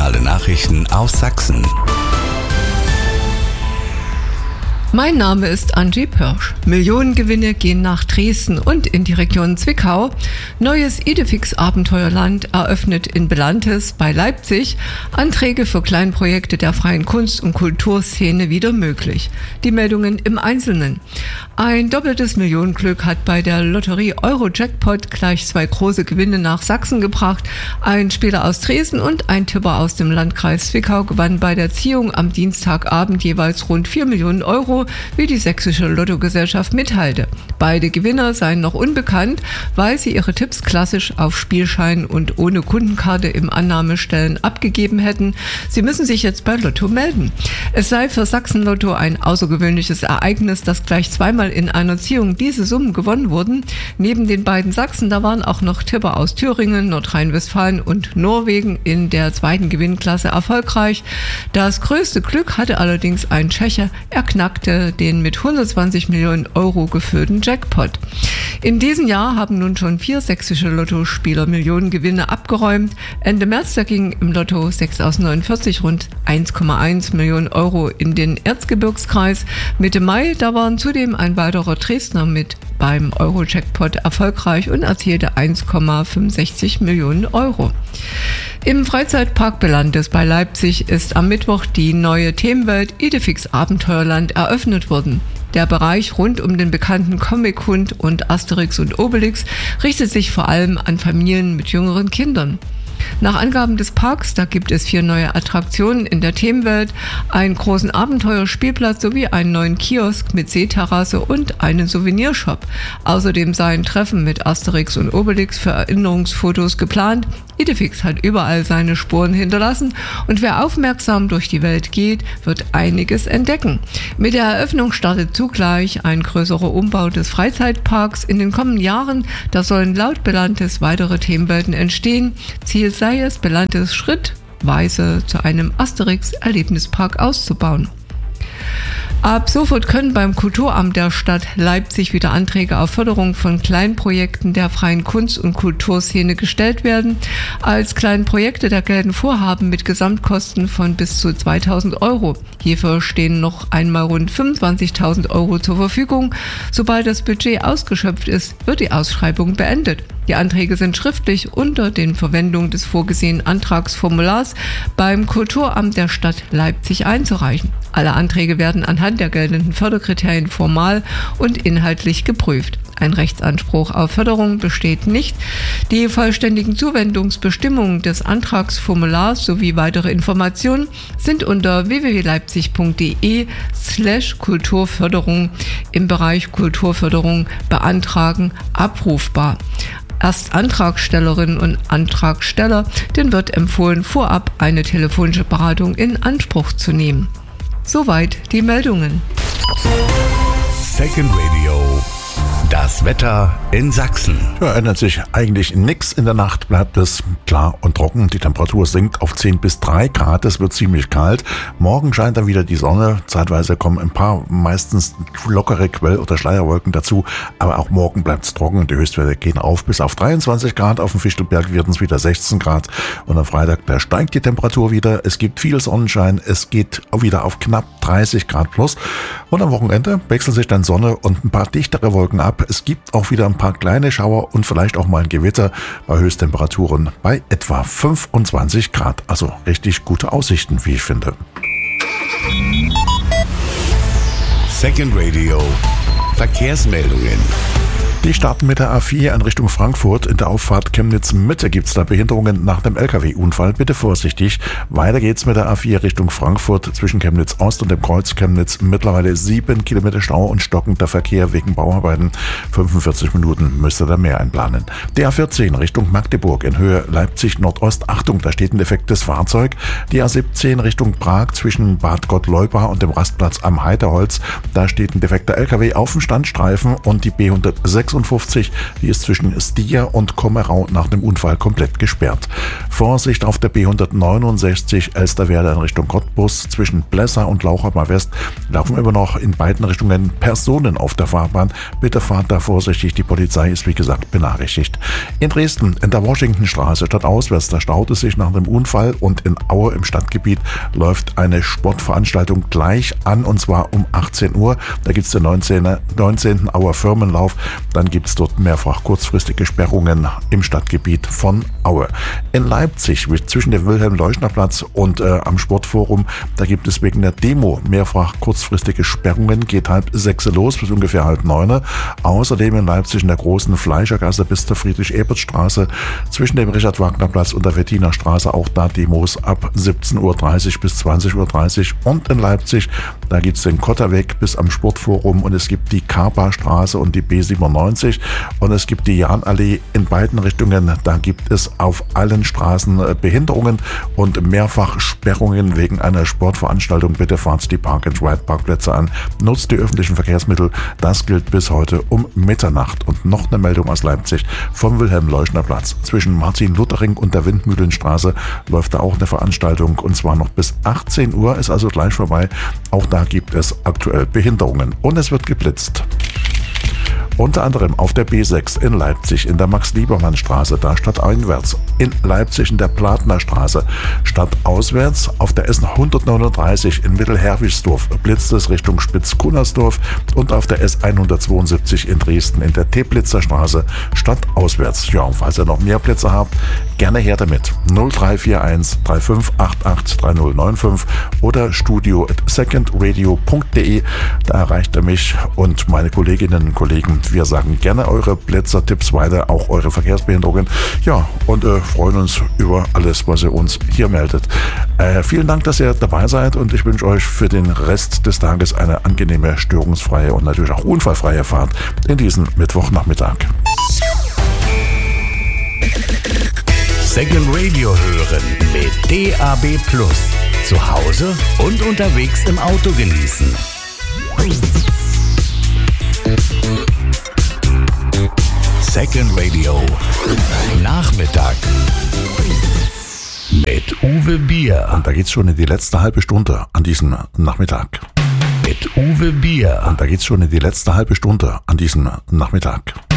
Regionale Nachrichten aus Sachsen. Mein Name ist Angie Pörsch. Millionengewinne gehen nach Dresden und in die Region Zwickau. Neues Idefix-Abenteuerland eröffnet in Belantes bei Leipzig. Anträge für Kleinprojekte der freien Kunst- und Kulturszene wieder möglich. Die Meldungen im Einzelnen. Ein doppeltes Millionenglück hat bei der Lotterie Euro-Jackpot gleich 2 große Gewinne nach Sachsen gebracht. Ein Spieler aus Dresden und ein Tipper aus dem Landkreis Zwickau gewann bei der Ziehung am Dienstagabend jeweils rund 4 Millionen Euro, wie die sächsische Lottogesellschaft mitteilte. Beide Gewinner seien noch unbekannt, weil sie ihre Tipps klassisch auf Spielschein und ohne Kundenkarte im Annahmestellen abgegeben hätten. Sie müssen sich jetzt bei Lotto melden. Es sei für Sachsen-Lotto ein außergewöhnliches Ereignis, dass gleich zweimal in einer Ziehung diese Summen gewonnen wurden. Neben den beiden Sachsen, da waren auch noch Tipper aus Thüringen, Nordrhein-Westfalen und Norwegen in der zweiten Gewinnklasse erfolgreich. Das größte Glück hatte allerdings ein Tscheche. Er knackte den mit 120 Millionen Euro gefüllten Jackpot. In diesem Jahr haben nun schon 4 sächsische Lottospieler Millionengewinne abgeräumt. Ende März, da gingen im Lotto 6 aus 49 rund 1,1 Millionen Euro in den Erzgebirgskreis. Mitte Mai, da waren zudem ein weiterer Dresdner mit beim Euro-Jackpot erfolgreich und erzielte 1,65 Millionen Euro. Im Freizeitpark Belantes bei Leipzig ist am Mittwoch die neue Themenwelt Idefix Abenteuerland eröffnet worden. Der Bereich rund um den bekannten Comic-Hund und Asterix und Obelix richtet sich vor allem an Familien mit jüngeren Kindern. Nach Angaben des Parks, da gibt es 4 neue Attraktionen in der Themenwelt, einen großen Abenteuerspielplatz sowie einen neuen Kiosk mit Seeterrasse und einen Souvenirshop. Außerdem seien Treffen mit Asterix und Obelix für Erinnerungsfotos geplant. Idefix hat überall seine Spuren hinterlassen und wer aufmerksam durch die Welt geht, wird einiges entdecken. Mit der Eröffnung startet zugleich ein größerer Umbau des Freizeitparks. In den kommenden Jahren, da sollen laut Belantes weitere Themenwelten entstehen. Ziel sei es, Belantes schrittweise zu einem Asterix-Erlebnispark auszubauen. Ab sofort können beim Kulturamt der Stadt Leipzig wieder Anträge auf Förderung von Kleinprojekten der freien Kunst- und Kulturszene gestellt werden. Als Kleinprojekte da gelten Vorhaben mit Gesamtkosten von bis zu 2.000 Euro. Hierfür stehen noch einmal rund 25.000 Euro zur Verfügung. Sobald das Budget ausgeschöpft ist, wird die Ausschreibung beendet. Die Anträge sind schriftlich unter den Verwendung des vorgesehenen Antragsformulars beim Kulturamt der Stadt Leipzig einzureichen. Alle Anträge werden anhand der geltenden Förderkriterien formal und inhaltlich geprüft. Ein Rechtsanspruch auf Förderung besteht nicht. Die vollständigen Zuwendungsbestimmungen des Antragsformulars sowie weitere Informationen sind unter www.leipzig.de/Kulturförderung im Bereich Kulturförderung beantragen abrufbar. Erst Antragstellerinnen und Antragsteller, denen wird empfohlen, vorab eine telefonische Beratung in Anspruch zu nehmen. Soweit die Meldungen. Second Radio. Das Wetter in Sachsen. Ja, ändert sich eigentlich nichts. In der Nacht bleibt es klar und trocken. Die Temperatur sinkt auf 10 bis 3 Grad. Es wird ziemlich kalt. Morgen scheint dann wieder die Sonne. Zeitweise kommen ein paar meistens lockere Quell- oder Schleierwolken dazu. Aber auch morgen bleibt es trocken. Die Höchstwerte gehen auf bis auf 23 Grad. Auf dem Fichtelberg werden es wieder 16 Grad. Und am Freitag, da steigt die Temperatur wieder. Es gibt viel Sonnenschein. Es geht auch wieder auf knapp 30 Grad plus. Und am Wochenende wechseln sich dann Sonne und ein paar dichtere Wolken ab. Es gibt auch wieder ein paar kleine Schauer und vielleicht auch mal ein Gewitter bei Höchsttemperaturen bei etwa 25 Grad. Also richtig gute Aussichten, wie ich finde. Second Radio. Verkehrsmeldungen. Die starten mit der A4 in Richtung Frankfurt. In der Auffahrt Chemnitz-Mitte gibt es da Behinderungen nach dem LKW-Unfall. Bitte vorsichtig. Weiter geht's mit der A4 Richtung Frankfurt zwischen Chemnitz-Ost und dem Kreuz Chemnitz. Mittlerweile 7 Kilometer Stau und stockender Verkehr wegen Bauarbeiten. 45 Minuten müsste da mehr einplanen. Die A14 Richtung Magdeburg in Höhe Leipzig-Nordost. Achtung, da steht ein defektes Fahrzeug. Die A17 Richtung Prag zwischen Bad Gottleuba und dem Rastplatz am Heiterholz. Da steht ein defekter LKW auf dem Standstreifen und die B106 die ist zwischen Stier und Kommerau nach dem Unfall komplett gesperrt. Vorsicht auf der B169 Elsterwerda in Richtung Cottbus. Zwischen Blessa und Lauchhammer West laufen immer noch in beiden Richtungen Personen auf der Fahrbahn. Bitte fahrt da vorsichtig. Die Polizei ist wie gesagt benachrichtigt. In Dresden in der Washingtonstraße stadtauswärts, da staut es sich nach einem Unfall und in Aue im Stadtgebiet läuft eine Sportveranstaltung gleich an und zwar um 18 Uhr. Da gibt es den 19. Auer Firmenlauf. Dann gibt es dort mehrfach kurzfristige Sperrungen im Stadtgebiet von Aue. In Leipzig zwischen dem Wilhelm-Leuschner-Platz und am Sportforum, da gibt es wegen der Demo mehrfach kurzfristige Sperrungen. Geht 5:30 los bis ungefähr 8:30. Außerdem in Leipzig in der großen Fleischergasse bis zur Friedrich-Ebert-Straße zwischen dem Richard-Wagner-Platz und der Wettiner Straße auch da Demos ab 17:30 Uhr bis 20:30 Uhr. Und in Leipzig, da gibt es den Kotterweg bis am Sportforum und es gibt die Karpa-Straße und die B97 und es gibt die Jahnallee in beiden Richtungen. Da gibt es auf allen Straßen Behinderungen und mehrfach Sperrungen wegen einer Sportveranstaltung. Bitte fahrt die Park-and-Ride-Parkplätze an, nutzt die öffentlichen Verkehrsmittel. Das gilt bis heute um Mitternacht. Und noch eine Meldung aus Leipzig vom Wilhelm-Leuschner-Platz. Zwischen Martin-Luther-Ring und der Windmühlenstraße läuft da auch eine Veranstaltung und zwar noch bis 18 Uhr, ist also gleich vorbei. Auch da gibt es aktuell Behinderungen und es wird geblitzt. Unter anderem auf der B6 in Leipzig in der Max-Liebermann-Straße, da stadteinwärts. In Leipzig in der Platner Straße stadtauswärts. Auf der S139 in Mittelherwigsdorf blitzt es Richtung Spitz-Kunnersdorf und auf der S172 in Dresden in der Teplitzer Straße stadtauswärts. Ja, und falls ihr noch mehr Plätze habt, gerne her damit. 0341 3588 3095 oder studio@secondradio.de. Da erreicht ihr mich und meine Kolleginnen und Kollegen. Wir sagen gerne eure Blitzertipps weiter, auch eure Verkehrsbehinderungen. Ja, und freuen uns über alles, was ihr uns hier meldet. Vielen Dank, dass ihr dabei seid und ich wünsche euch für den Rest des Tages eine angenehme, störungsfreie und natürlich auch unfallfreie Fahrt in diesem Mittwochnachmittag. Second Radio hören mit DAB+. Zu Hause und unterwegs im Auto genießen. Second Radio Nachmittag mit Uwe Bier. Und da geht's schon in die letzte halbe Stunde an diesem Nachmittag. Mit Uwe Bier. Und da geht's schon in die letzte halbe Stunde an diesem Nachmittag.